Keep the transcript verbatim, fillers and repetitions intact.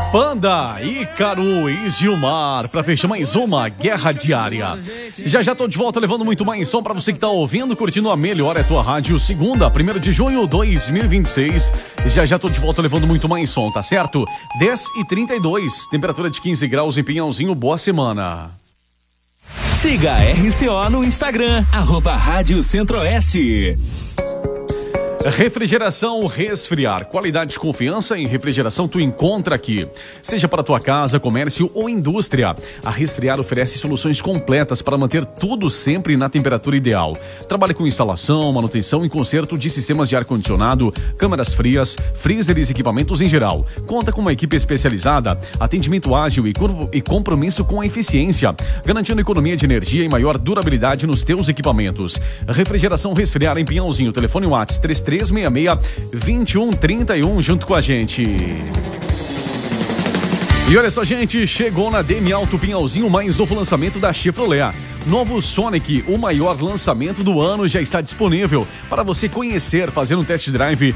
Panda, Ícaro e Gilmar, pra fechar mais uma Guerra Diária. Já já tô de volta levando muito mais som pra você que tá ouvindo, curtindo a melhor é tua rádio. Segunda, primeiro de junho de dois mil e vinte e seis. Já já tô de volta levando muito mais som, tá certo? dez e trinta e dois, temperatura de quinze graus em Pinhalzinho. Boa semana. Siga a R C O no Instagram, arroba Rádio Centro-Oeste. Refrigeração Resfriar. Qualidade e confiança em refrigeração tu encontra aqui. Seja para tua casa, comércio ou indústria. A Resfriar oferece soluções completas para manter tudo sempre na temperatura ideal. Trabalha com instalação, manutenção e conserto de sistemas de ar-condicionado, câmaras frias, freezers e equipamentos em geral. Conta com uma equipe especializada, atendimento ágil e, e compromisso com a eficiência, garantindo economia de energia e maior durabilidade nos teus equipamentos. Refrigeração Resfriar em Pinhalzinho. Telefone WhatsApp três três seis seis, dois um três um junto com a gente. E olha só, gente, chegou na D M Auto Pinhalzinho o mais novo lançamento da Chevrolet. Novo Sonic, o maior lançamento do ano, já está disponível para você conhecer, fazer um test drive